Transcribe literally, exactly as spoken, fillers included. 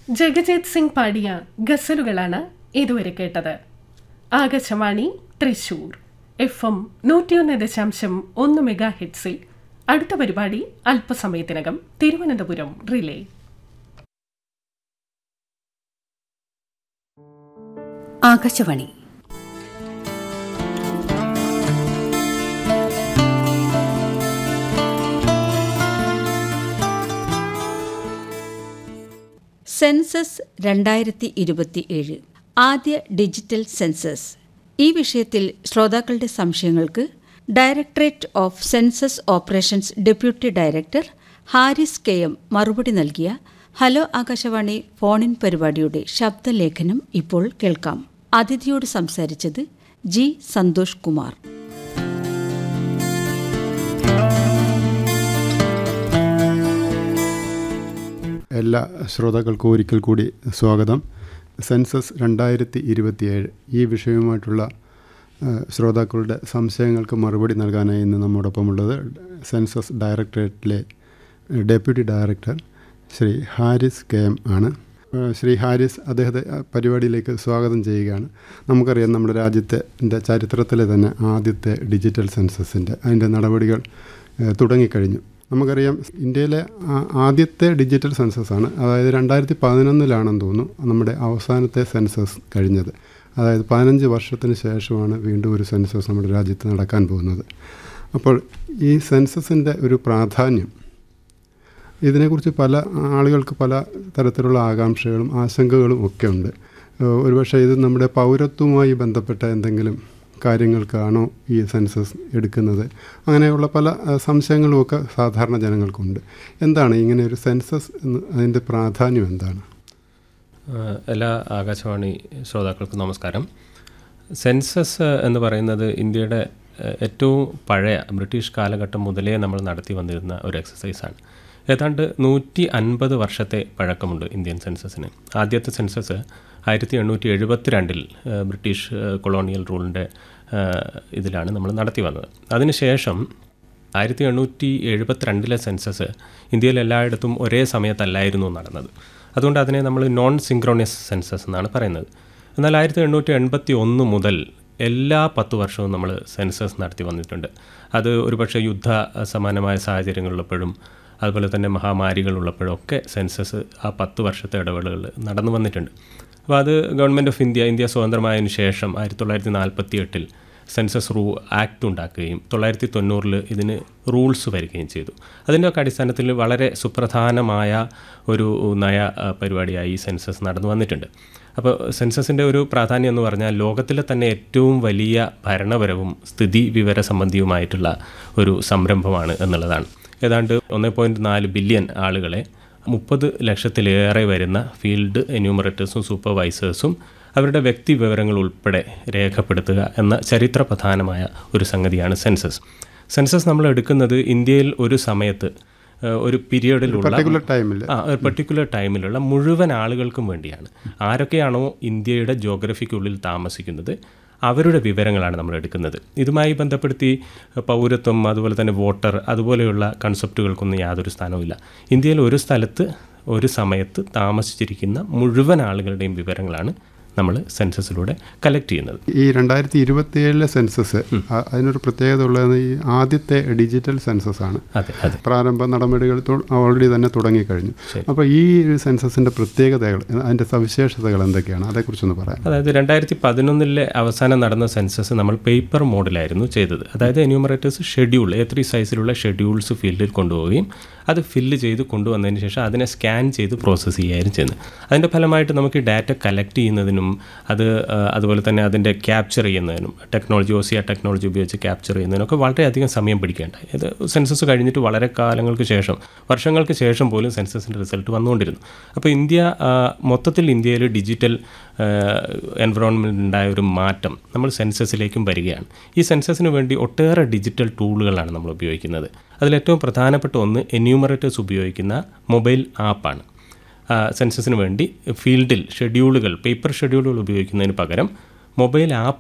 ജഗജിത് സിംഗ് പാടിയ ഗസലുകളാണ് ഇതുവരെ കേട്ടത്. ആകാശവാണി തൃശൂർ എഫ് എം നൂറ്റിയൊന്ന് ദശാംശം ഒന്ന് മെഗാ ഹെഡ്സിൽ അടുത്ത പരിപാടി അല്പസമയത്തിനകം തിരുവനന്തപുരം റിലേ. ആകാശവാണി സെൻസസ് രണ്ടായിരത്തി ഇരുപത്തി ഏഴ് ആദ്യ ഡിജിറ്റൽ സെൻസസ്. ഈ വിഷയത്തിൽ ശ്രോതാക്കളുടെ സംശയങ്ങൾക്ക് directorate of census operations deputy director Haris K M മറുപടി നൽകിയ ഹലോ ആകാശവാണി ഫോണിൻ പരിപാടിയുടെ ശബ്ദലേഖനം ഇപ്പോൾ കേൾക്കാം. അതിഥിയോട് സംസാരിച്ചത് ജി സന്തോഷ് കുമാർ. എല്ലാ ശ്രോതാക്കൾക്കും ഒരിക്കൽ കൂടി സ്വാഗതം. സെൻസസ് രണ്ടായിരത്തി ഇരുപത്തിയേഴ് ഈ വിഷയവുമായിട്ടുള്ള ശ്രോതാക്കളുടെ സംശയങ്ങൾക്ക് മറുപടി നൽകാനായി ഇന്ന് നമ്മോടൊപ്പമുള്ളത് census ഡയറക്ടറേറ്റിലെ deputy director Shri Haris K M ആണ്. ശ്രീ ഹാരിസ്, അദ്ദേഹത്തെ പരിപാടിയിലേക്ക് സ്വാഗതം ചെയ്യുകയാണ്. നമുക്കറിയാം, നമ്മുടെ രാജ്യത്തെ ചരിത്രത്തിലെ തന്നെ ആദ്യത്തെ ഡിജിറ്റൽ സെൻസസിൻ്റെ അതിൻ്റെ നടപടികൾ തുടങ്ങിക്കഴിഞ്ഞു. നമുക്കറിയാം, ഇന്ത്യയിലെ ആദ്യത്തെ ഡിജിറ്റൽ സെൻസസാണ്. അതായത് രണ്ടായിരത്തി പതിനൊന്നിലാണെന്ന് തോന്നുന്നു നമ്മുടെ അവസാനത്തെ സെൻസസ് കഴിഞ്ഞത്. അതായത് പതിനഞ്ച് വർഷത്തിന് ശേഷമാണ് വീണ്ടും ഒരു സെൻസസ് നമ്മുടെ രാജ്യത്ത് നടക്കാൻ പോകുന്നത്. അപ്പോൾ ഈ സെൻസസിൻ്റെ ഒരു പ്രാധാന്യം, ഇതിനെക്കുറിച്ച് പല ആളുകൾക്ക് പല തരത്തിലുള്ള ആകാംക്ഷകളും ആശങ്കകളും ഒക്കെ ഉണ്ട്. ഒരുപക്ഷെ ഇത് നമ്മുടെ പൗരത്വവുമായി ബന്ധപ്പെട്ട എന്തെങ്കിലും കാര്യങ്ങൾക്കാണോ ഈ സെൻസസ് എടുക്കുന്നത്, അങ്ങനെയുള്ള പല സംശയങ്ങളുമൊക്കെ സാധാരണ ജനങ്ങൾക്കുണ്ട്. എന്താണ് ഇങ്ങനെ ഒരു സെൻസസ്, അതിൻ്റെ പ്രാധാന്യം എന്താണ്? എല്ലാ ആകാശവാണി ശ്രോതാക്കൾക്കും നമസ്കാരം. സെൻസസ് എന്ന് പറയുന്നത് ഇന്ത്യയുടെ ഏറ്റവും പഴയ ബ്രിട്ടീഷ് കാലഘട്ടം മുതലേ നമ്മൾ നടത്തി വന്നിരുന്ന ഒരു എക്സസൈസാണ്. ഏതാണ്ട് നൂറ്റി അൻപത് വർഷത്തെ പഴക്കമുണ്ട് ഇന്ത്യൻ സെൻസസിന്. ആദ്യത്തെ സെൻസസ് ആയിരത്തി എണ്ണൂറ്റി എഴുപത്തി രണ്ടിൽ ബ്രിട്ടീഷ് കൊളോണിയൽ റൂളിൻ്റെ ഇതിലാണ് നമ്മൾ നടത്തി വന്നത്. അതിനുശേഷം ആയിരത്തി എണ്ണൂറ്റി എഴുപത്തി രണ്ടിലെ സെൻസസ് ഇന്ത്യയിൽ എല്ലായിടത്തും ഒരേ സമയത്തല്ലായിരുന്നു നടന്നത്. അതുകൊണ്ട് അതിനെ നമ്മൾ നോൺ സിങ്ക്രോണിയസ് സെൻസസ് എന്നാണ് പറയുന്നത്. എന്നാൽ ആയിരത്തി എണ്ണൂറ്റി എൺപത്തി ഒന്ന് മുതൽ എല്ലാ പത്ത് വർഷവും നമ്മൾ സെൻസസ് നടത്തി വന്നിട്ടുണ്ട്. അത് ഒരുപക്ഷെ യുദ്ധ സമാനമായ സാഹചര്യങ്ങളുള്ളപ്പോഴും അതുപോലെ തന്നെ മഹാമാരികളുള്ളപ്പോഴും ഒക്കെ സെൻസസ് ആ പത്ത് വർഷത്തെ ഇടവേളകൾ നടന്നു വന്നിട്ടുണ്ട്. അപ്പോൾ അത് ഗവൺമെൻറ് ഓഫ് ഇന്ത്യ ഇന്ത്യ സ്വതന്ത്രമായതിനു ശേഷം ആയിരത്തി തൊള്ളായിരത്തി നാൽപ്പത്തി എട്ടിൽ സെൻസസ് റൂ ആക്ട് ഉണ്ടാക്കുകയും തൊള്ളായിരത്തി തൊണ്ണൂറിൽ ഇതിന് റൂൾസ് വരികയും ചെയ്തു. അതിൻ്റെയൊക്കെ അടിസ്ഥാനത്തിൽ വളരെ സുപ്രധാനമായ ഒരു നയ പരിപാടിയായി ഈ സെൻസസ് നടന്നു വന്നിട്ടുണ്ട്. അപ്പോൾ സെൻസസിൻ്റെ ഒരു പ്രാധാന്യം എന്ന് പറഞ്ഞാൽ ലോകത്തിലെ തന്നെ ഏറ്റവും വലിയ ഭരണപരവും സ്ഥിതി വിവര സംബന്ധിയുമായിട്ടുള്ള ഒരു സംരംഭമാണ് എന്നുള്ളതാണ്. ഏതാണ്ട് ഒന്ന് പോയിൻറ്റ് നാല് ബില്യൺ ആളുകളെ മുപ്പത് ലക്ഷത്തിലേറെ വരുന്ന ഫീൽഡ് എന്യൂമറേറ്റേഴ്സും സൂപ്പർവൈസേഴ്സും അവരുടെ വ്യക്തി വിവരങ്ങൾ ഉൾപ്പെടെ രേഖപ്പെടുത്തുക എന്ന ചരിത്രപ്രധാനമായ ഒരു സംഗതിയാണ് സെൻസസ്. സെൻസസ് നമ്മൾ എടുക്കുന്നത് ഇന്ത്യയിൽ ഒരു സമയത്ത് ഒരു പീരിയഡിലുള്ള ആ ഒരു പർട്ടിക്കുലർ ടൈമിലുള്ള മുഴുവൻ ആളുകൾക്കും വേണ്ടിയാണ്. ആരൊക്കെയാണോ ഇന്ത്യയുടെ ജോഗ്രഫിക്കുള്ളിൽ താമസിക്കുന്നത് അവരുടെ വിവരങ്ങളാണ് നമ്മൾ എടുക്കുന്നത്. ഇതുമായി ബന്ധപ്പെടുത്തി പൗരത്വം, അതുപോലെ തന്നെ വോട്ടർ, അതുപോലെയുള്ള കൺസെപ്റ്റുകൾക്കൊന്നും യാതൊരു സ്ഥാനവുമില്ല. ഇന്ത്യയിൽ ഒരു സ്ഥലത്ത് ഒരു സമയത്ത് താമസിച്ചിരിക്കുന്ന മുഴുവൻ ആളുകളുടെയും വിവരങ്ങളാണ് നമ്മൾ സെൻസസിലൂടെ കളക്ട് ചെയ്യുന്നത്. ഈ രണ്ടായിരത്തി ഇരുപത്തി ഏഴിലെ സെൻസസ് അതിനൊരു പ്രത്യേകത ഉള്ളത് ഈ ആദ്യത്തെ ഡിജിറ്റൽ സെൻസസ് ആണ്. പ്രാരംഭ നടപടികൾ ഓൾറെഡി തന്നെ തുടങ്ങിക്കഴിഞ്ഞു. അപ്പോൾ ഈ സെൻസസിൻ്റെ പ്രത്യേകതകൾ, അതിൻ്റെ സവിശേഷതകൾ എന്തൊക്കെയാണ്, അതേക്കുറിച്ചൊന്ന് പറയാം. അതായത് രണ്ടായിരത്തി പതിനൊന്നിലെ അവസാനം നടന്ന സെൻസസ് നമ്മൾ പേപ്പർ മോഡിലായിരുന്നു ചെയ്തത്. അതായത് എന്യൂമറേറ്റേഴ്സ് ഷെഡ്യൂൾ എ ത്രീ സൈസിലുള്ള ഷെഡ്യൂൾസ് ഫീൽഡിൽ കൊണ്ടുപോവുകയും അത് ഫില്ല് ചെയ്ത് കൊണ്ടുവന്നതിന് ശേഷം അതിനെ സ്കാൻ ചെയ്ത് പ്രോസസ്സ് ചെയ്യുകയായിരുന്നു ചെയ്യുന്നത്. അതിൻ്റെ ഫലമായിട്ട് നമുക്ക് ഡാറ്റ കളക്ട് ചെയ്യുന്നതിനും അത് അതുപോലെ തന്നെ അതിൻ്റെ ക്യാപ്ചർ ചെയ്യുന്നതിനും ടെക്നോളജി ഒ സി ആ ടെക്നോളജി ഉപയോഗിച്ച് ക്യാപ്ചർ ചെയ്യുന്നതിനൊക്കെ വളരെയധികം സമയം പിടിക്കേണ്ടായി. ഇത് സെൻസസ് കഴിഞ്ഞിട്ട് വളരെ കാലങ്ങൾക്ക് ശേഷം, വർഷങ്ങൾക്ക് ശേഷം പോലും സെൻസസിൻ്റെ റിസൾട്ട് വന്നുകൊണ്ടിരുന്നു. അപ്പോൾ ഇന്ത്യ മൊത്തത്തിൽ ഇന്ത്യയിൽ ഡിജിറ്റൽ എൻവറോൺമെൻറ്റ് ഉണ്ടായ ഒരു മാറ്റം നമ്മൾ സെൻസസിലേക്കും വരികയാണ്. ഈ സെൻസസിന് വേണ്ടി ഒട്ടേറെ ഡിജിറ്റൽ ടൂളുകളാണ് നമ്മൾ ഉപയോഗിക്കുന്നത്. അതിലേറ്റവും പ്രധാനപ്പെട്ട ഒന്ന് എന്യൂമറേറ്റേഴ്സ് ഉപയോഗിക്കുന്ന മൊബൈൽ ആപ്പാണ്. സെൻസസിന് വേണ്ടി ഫീൽഡിൽ ഷെഡ്യൂളുകൾ, പേപ്പർ ഷെഡ്യൂളുകൾ ഉപയോഗിക്കുന്നതിന് പകരം മൊബൈൽ ആപ്പ്